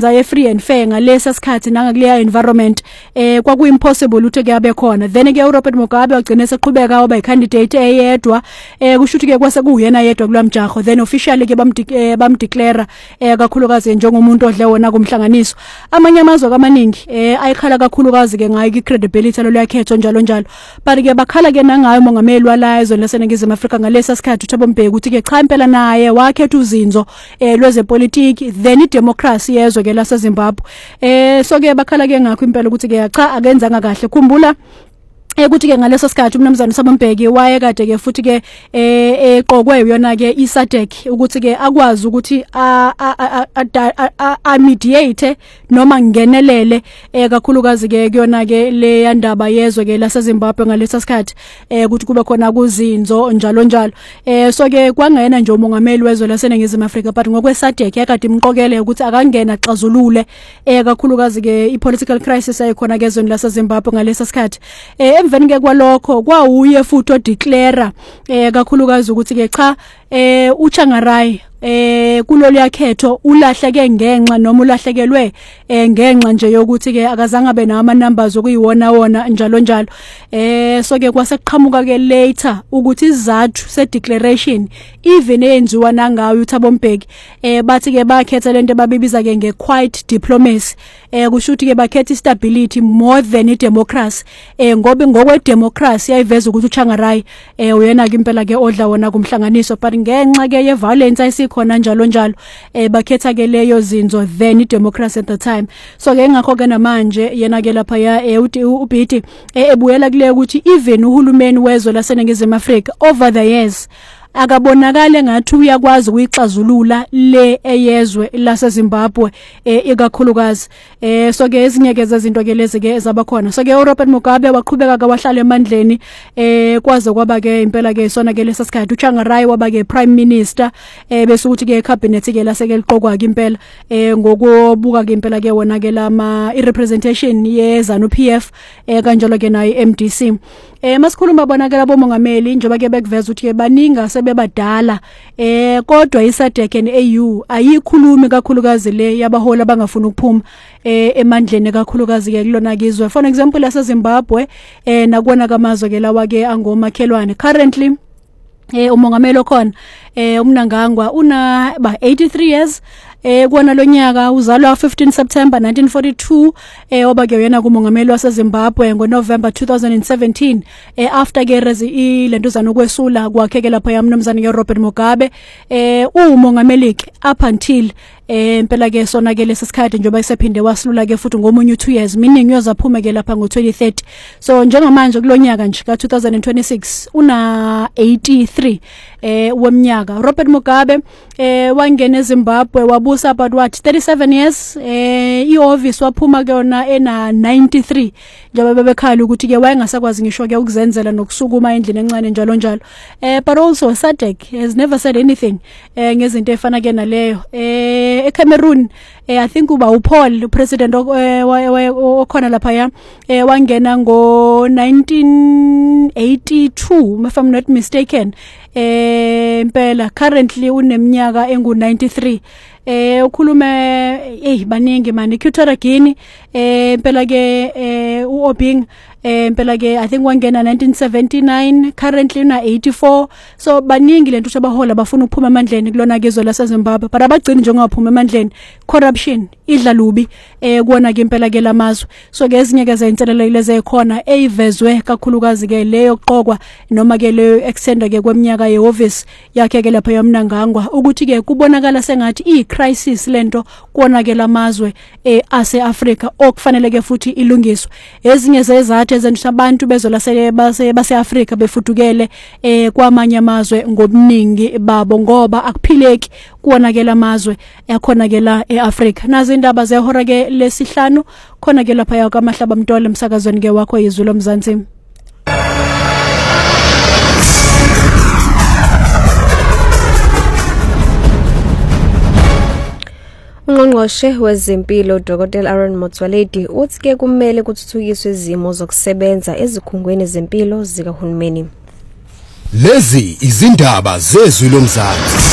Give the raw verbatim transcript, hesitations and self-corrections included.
elections aye free and fair ngalesa sikhathi nangakuleya environment eh kwaku impossible ukuthi kuyabe khona then ke uRobert Mugabe wagcina seqhubeka waba icandidate eyedwa eh kusho ukuthi ke kwase kuyena yedwa kulamjaho then officially ke bamdeclare eh kakhulukazi njengomuntu odle wona kumhlanganiso amanye amazwe kamaningi eh ayikhala kakhulukazi ke ngayo icredibility lo yakhetho njalo njalo but ke bakhala ke nangayo mongameli walazo leseningizimu Afrika ngalesa sikhathi uThabo Mbeki ukuthi ke cha impela naye wakhetha uzinzo eh lwezepolitiki then idemocracy yezwe ke lase Zimbabwe eh so ke bakhala ke ngakho impela ukuthi ke cha akenzanga kahle khumbula ukuthi ke ngaleso sikhathi umnumzana uThabo Mbeki waye kade ke futhi ke eh eqokwe yona ke iSADC ukuthi ke akwazi ukuthi a mediate noma ngenelele kakhulukazi ke kuyona ke le yandaba yezwe ke lase Zimbabwe ngalesa sikhathi eh ukuthi kube khona kuzinzo njalo njalo eh so ke kwangena nje umongameli wezwe laseNingizimu Afrika but ngokweSADC yakade imqokele ukuthi akangena xazulule eh kakhulukazi ke ipolitical crisis ayikhona ke ezweni lase Zimbabwe ngalesa sikhathi eh emveni ke kwalokho kwauye futhi odeclare eh kakhulukazi ukuthi ke cha eh uChangarai eh kulolu yakhetho ulahleke ngenxa noma ulahlekelwe eh ngenxa nje yokuthi ke akazange abe nama numbers okuyiwona wona njalo njalo eh so ke kwaseqhamuka ke later ukuthi izathu se declaration even enziwa nangayo uThabo Mbeki eh bathi ke bakhetha lento babibiza ke nge quiet diplomacy eh kusho ukuthi ke bakhetha stability more than i democracy eh ngobe ngokwe democracy ayiveza ukuthi uChangarai eh uyena ke impela ke odla wona kumhlanganiso but ngenxa ke ye violence ayisi khona njalo njalo eh bakhetha ke leyo zinzo then i democracy at the time so ke ngakho ke namanje yena ke lapha ya eh uBiti ebuyela kule ukuthi even uhulumeni wezwe laseNingizimu Afrika over the years akabonakala ngathi uyakwazi ukuyixazulula le eyezwe lase Zimbabwe eh ikakhulukazi eh so ke ezinye ke zezinto ke lezi ke ezabakhona so ke uRobert Mugabe waqhubeka ke wahlala emandleni eh kwaze kwaba ke impela ke sona ke lesa sikhathi uChangarai waba ke prime minister eh bese ukuthi ke cabinet ke laseke liqokwa ke impela eh ngokubuka ke impela ke wona ke lama representation ye ZANU P F eh kanjalo ke nayo M D C eh masikhuluma bonakala bomongameli njoba ke bekuveza ukuthi ke baninga sebebadala eh kodwa iSADC and A U ayikhulumi kakhulukazi le yabahola bangafuna ukuphuma eh emandleni kakhulukazi ke kulona kizwe for example lase Zimbabwe eh nakubona kamazwe ke lawa ke angomakhelwane currently eh umongameli okhona eh umnangangwa una ba eighty-three years eh kuona lonyaka uzalwa fifteen September nineteen forty-two eh oba ke yena kumongameli wase Zimbabwe ngo November two thousand seventeen eh after ke rezi ilentuzana ukwesula kwakhe ke lapha yamnumzana ke Robert Mugabe eh umongameli up until eh impela ke sona ke lesisikhathi njengoba isephinde wasilula ke futhi ngomunye two years meaning uyozaphuma ke lapha ngo twenty thirty so njengamanje kulonyaka nje ka two thousand twenty-six una eighty-three eh weminyaka Robert Mugabe eh wangena eZimbabwe wabusa about what thirty-seven years eh ioffice waphuma ke yona ena ninety-three njengoba bebekhala ukuthi ke wayengasakwazi ngisho ke ukuzenzela nokusukuma endlini encane njalo njalo eh but also SADC has never said anything eh ngezinto efana ke naleyo eh eCameroon eh I think uba uPaul president okhona lapha ya eh wangena ngo nineteen eighty-two if I'm not mistaken eh impela currently uneminyaka engu ninety-three eh ukhulume eh baningi manje Equatorial Guinea eh impela ke eh uObing eh impela ke I think wangena nineteen seventy-nine currently una eighty-four so baningi lento shabahola bafuna ukuphuma emandleni kulona kezwe lase Zimbabwe but abagcini njengophuma emandleni corruption idla lubi eh kuona ke impela ke lamazwe so ke ezinye ke zayinselelo lezi ekhona eyivezwe kakhulukazi ke leyo qoqwa noma ke leyo extend ke kweminyaka ye office yakhe ke lapha yomnangangwa ukuthi ke kubonakala sengathi i crisis lento kuona ke lamazwe eh ase Africa okufanele ke futhi ilungiswe ezinye zezathu ezenza abantu bezolasele base base Africa befudukele eh kwamanye amazwe ngobuningi babo ngoba akuphileki kuona ke lamazwe ekhona ke la eAfrica nazo indaba zehora ke lesihlanu khona ke lapha yakho amahlaba mntolo emsakazweni ke wakho izwi lomzansi. Ungqongqoshe wezempilo Dr Aaron Motsoaledi uthi ke kumele kuthuthukiswe izimo zokusebenza ezikhungweni zempilo zikahulumeni. Lezi izindaba zezwi lomzansi.